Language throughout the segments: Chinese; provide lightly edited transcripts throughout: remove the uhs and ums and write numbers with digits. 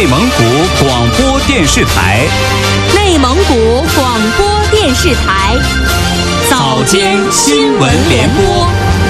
内蒙古广播电视台， 内蒙古广播电视台， 早间新闻联播。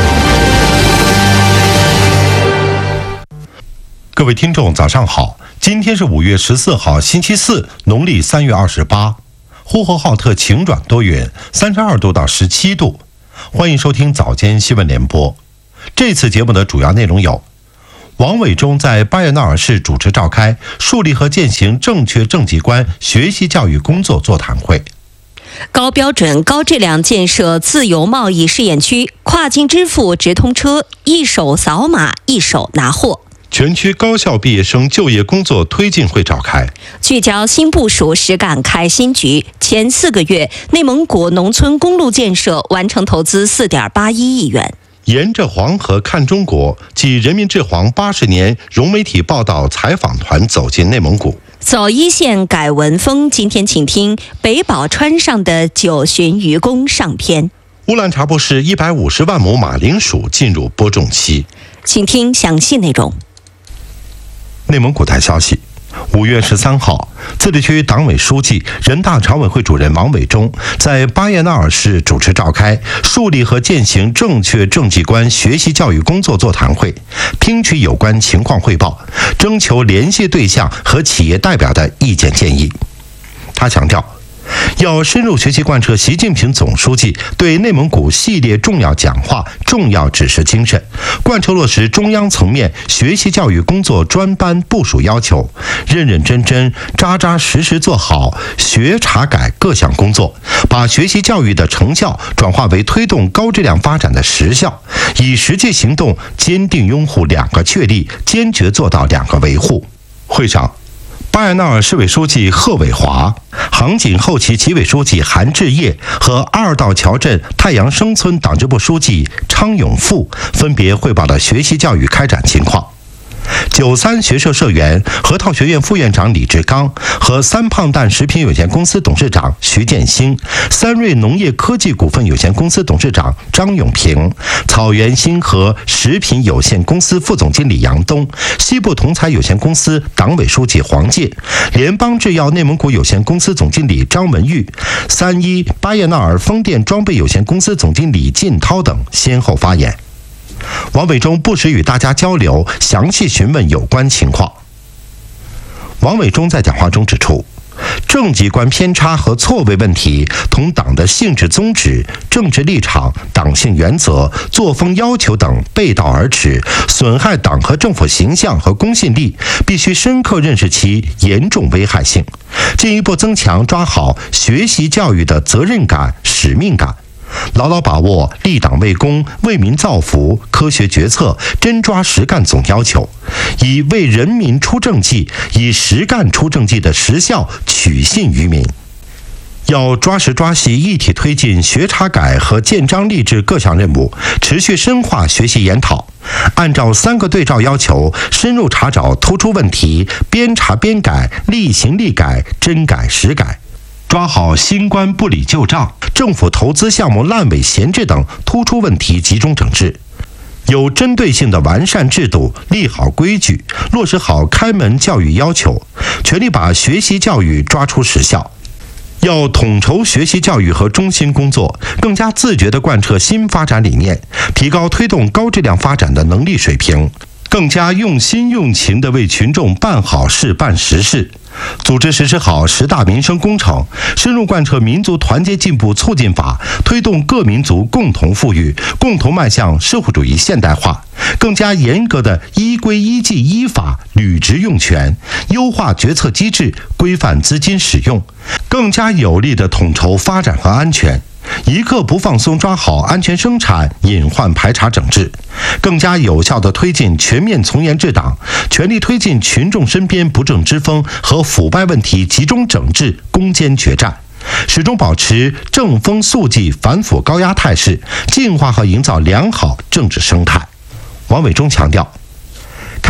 各位听众，早上好！今天是5月14号，星期四，农历3月28。呼和浩特晴转多云，32度到17度。欢迎收听早间新闻联播。这次节目的主要内容有：王伟忠在巴彦淖尔市主持召开树立和践行正确政绩观学习教育工作座谈会； 高标准高质量建设自由贸易试验区，跨境支付直通车，一手扫码一手拿货； 全区高校毕业生就业工作推进会召开； 聚焦新部署实干开新局，前4个月内蒙古农村公路建设完成投资4.81亿元。 沿着黄河看中国暨人民志煌80年融媒体报道采访团走进内蒙古， 走一线改文风。今天请听北宝川上的9旬渔工上篇。 乌兰察布市150万亩马铃薯进入播种期， 请听详细内容。 内蒙古台消息，5月13号，自治区党委书记、人大常委会主任王伟忠在巴彦淖尔市主持召开树立和践行正确政绩观学习教育工作座谈会，听取有关情况汇报，征求联系对象和企业代表的意见建议。他强调，要深入学习贯彻习近平总书记对内蒙古系列重要讲话、重要指示精神，贯彻落实中央层面学习教育工作专班部署要求，认认真真、扎扎实实做好学查改各项工作，把学习教育的成效转化为推动高质量发展的实效，以实际行动坚定拥护2个确立，坚决做到2个维护。会上，巴彦淖尔市委书记贺伟华、杭锦后旗旗委书记韩志业和阿尔道桥镇太阳生村党支部书记昌永富分别汇报了学习教育开展情况。93学社社员、河套学院副院长李志刚和3胖蛋食品有限公司董事长徐建新、3瑞农业科技股份有限公司董事长张永平、草原新和食品有限公司副总经理杨东、西部同材有限公司党委书记黄介、联邦制药内蒙古有限公司总经理张文玉、31巴彦淖尔风电装备有限公司总经理靳涛等先后发言。王伟忠不时与大家交流，详细询问有关情况。王伟忠在讲话中指出，政绩观偏差和错位问题同党的性质宗旨、政治立场、党性原则、作风要求等背道而驰，损害党和政府形象和公信力，必须深刻认识其严重危害性，进一步增强抓好学习教育的责任感、使命感，牢牢把握立党为公、为民造福、科学决策、真抓实干总要求，以为人民出政绩、以实干出政绩的实效取信于民。要抓实抓细一体推进学查改和建章立制各项任务，持续深化学习研讨，按照3个对照要求，深入查找突出问题，边查边改，立行立改，真改实改，抓好新官不理旧账、政府投资项目烂尾闲置等突出问题集中整治，有针对性的完善制度，立好规矩，落实好开门教育要求，全力把学习教育抓出实效。要统筹学习教育和中心工作，更加自觉地贯彻新发展理念，提高推动高质量发展的能力水平，更加用心用情地为群众办好事、办实事，组织实施好10大民生工程，深入贯彻民族团结进步促进法，推动各民族共同富裕、共同迈向社会主义现代化，更加严格的依规依纪依法履职用权，优化决策机制，规范资金使用，更加有力的统筹发展和安全，一刻不放松抓好安全生产、隐患排查整治，更加有效地推进全面从严治党，全力推进群众身边不正之风和腐败问题集中整治、攻坚决战，始终保持正风肃纪、反腐高压态势，净化和营造良好政治生态。王伟忠强调，开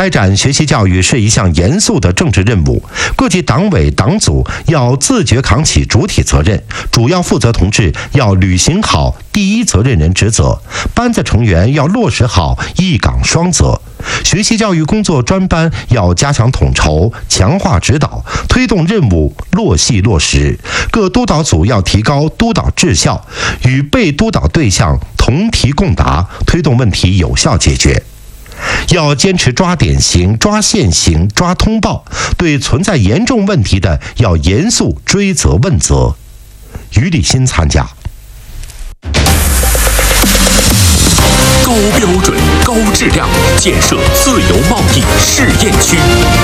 开展学习教育是一项严肃的政治任务，各级党委党组要自觉扛起主体责任，主要负责同志要履行好第一责任人职责，班子成员要落实好一岗双责。学习教育工作专班要加强统筹，强化指导，推动任务落细落实。各督导组要提高督导质效，与被督导对象同题共答，推动问题有效解决。要坚持抓典型、抓现行、抓通报，对存在严重问题的要严肃追责问责。于立新参加。 高标准、高质量建设自由贸易试验区。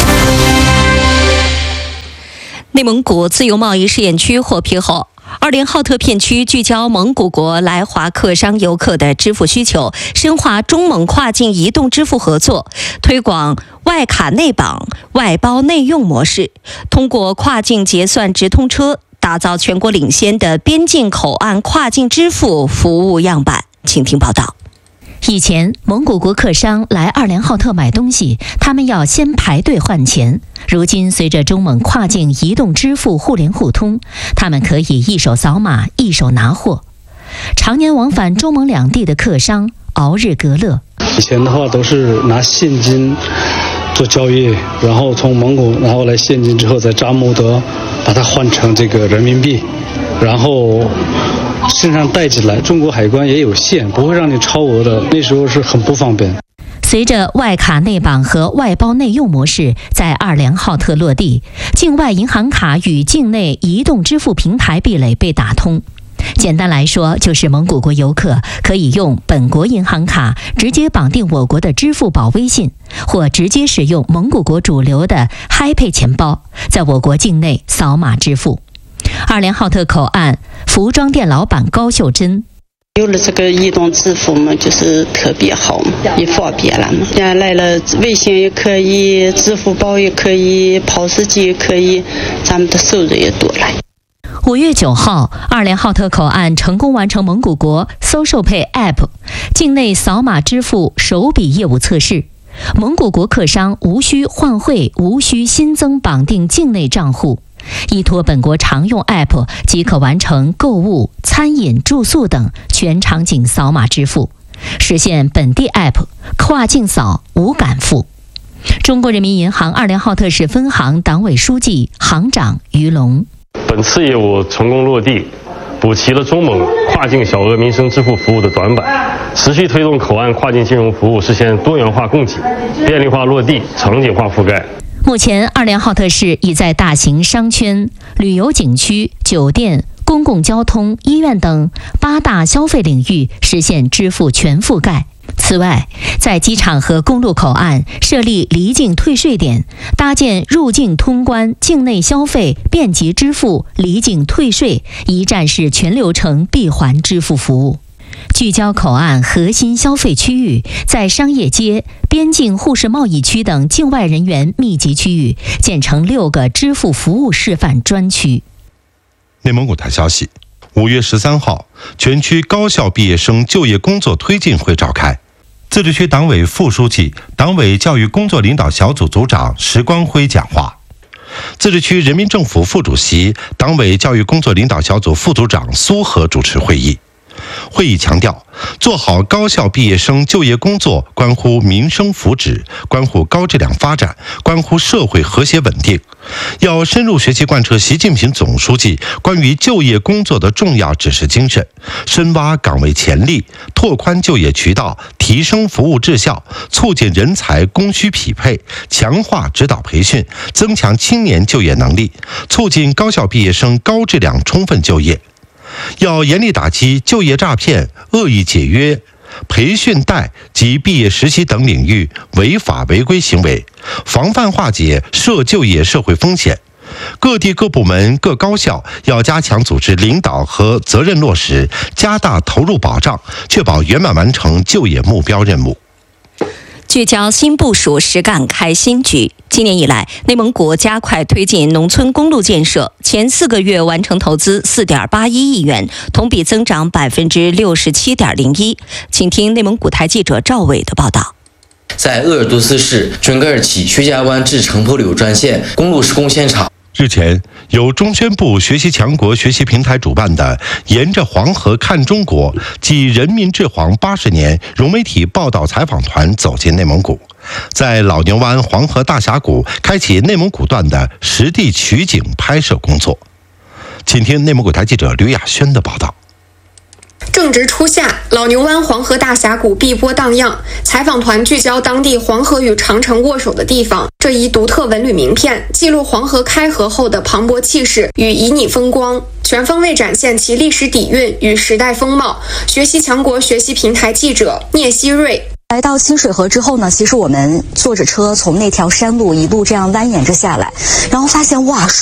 内蒙古自由贸易试验区获批后，20浩特片区聚焦蒙古国来华客商游客的支付需求，深化中蒙跨境移动支付合作，推广外卡内绑、外包内用模式，通过跨境结算直通车，打造全国领先的边境口岸跨境支付服务样板。请听报道。 以前，蒙古国客商来2连浩特买东西，他们要先排队换钱。如今，随着中蒙跨境移动支付互联互通，他们可以一手扫码，一手拿货。常年往返中蒙两地的客商熬日隔乐。 以前的话都是拿现金做交易，然后从蒙古拿过来现金之后，在扎木德把它换成这个人民币，然后身上带起来，中国海关也有限，不会让你超额的，那时候是很不方便。 随着外卡内绑和外包内用模式在2连浩特落地，境外银行卡与境内移动支付平台壁垒被打通。简单来说，就是蒙古国游客可以用本国银行卡直接绑定我国的支付宝微信，或直接使用蒙古国主流的 HiPay 钱包，在我国境内扫码支付。2连浩特口岸服装店老板高秀珍， 有了这个移动支付嘛，就是特别好嘛，也方便了嘛。现在来了，微信也可以，支付宝也可以，POS机也可以，咱们的收入也多了。 5月9号，2连浩特口岸成功完成蒙古国 SocialPay App 境内扫码支付首笔业务测试。蒙古国客商无需换汇，无需新增绑定境内账户，依托本国常用 App 即可完成购物、餐饮、住宿等全场景扫码支付，实现本地 App 跨境扫无感付。中国人民银行2连浩特市分行党委书记、行长于龙。 本次业务成功落地，补齐了中蒙跨境小额民生支付服务的短板，持续推动口岸跨境金融服务实现多元化供给、便利化落地、场景化覆盖。 目前2连浩特市已在大型商圈、旅游景区、酒店、公共交通、医院等8大消费领域实现支付全覆盖。此外，在机场和公路口岸设立离境退税点，搭建入境通关、境内消费便捷支付、离境退税一站式全流程闭环支付服务。聚焦口岸核心消费区域，在商业街、边境互市贸易区等境外人员密集区域建成6个支付服务示范专区。 内蒙古台消息，5月13号，全区高校毕业生就业工作推进会召开。自治区党委副书记、党委教育工作领导小组组长石光辉讲话。自治区人民政府副主席、党委教育工作领导小组副组长苏和主持会议。会议强调，做好高校毕业生就业工作关乎民生福祉，关乎高质量发展，关乎社会和谐稳定。要深入学习贯彻习近平总书记关于就业工作的重要指示精神，深挖岗位潜力，拓宽就业渠道，提升服务质效，促进人才供需匹配，强化指导培训，增强青年就业能力，促进高校毕业生高质量充分就业。要严厉打击就业诈骗、恶意解约、培训贷及毕业实习等领域违法违规行为，防范化解涉就业社会风险。各地各部门各高校要加强组织领导和责任落实，加大投入保障，确保圆满完成就业目标任务。 聚焦新部署实干开新局。今年以来，内蒙古加快推进农村公路建设，前4个月完成投资4.81亿元，同比增长67.01%。请听内蒙古台记者赵伟的报道。 在鄂尔多斯市准噶尔旗薛家湾至城坡柳专线公路施工现场。 日前，由中宣部学习强国学习平台主办的“沿着黄河看中国”暨人民治黄80年融媒体报道采访团走进内蒙古，在老牛湾黄河大峡谷开启内蒙古段的实地取景拍摄工作。请听内蒙古台记者吕亚轩的报道。 正值初夏，老牛湾黄河大峡谷碧波荡漾，采访团聚焦当地黄河与长城握手的地方。这一独特文旅名片记录黄河开河后的磅礴气势与旖旎风光，全方位展现其历史底蕴与时代风貌。学习强国学习平台记者聂希瑞。 来到清水河之后呢，其实我们坐着车从那条山路一路这样蜿蜒着下来，然后发现哇，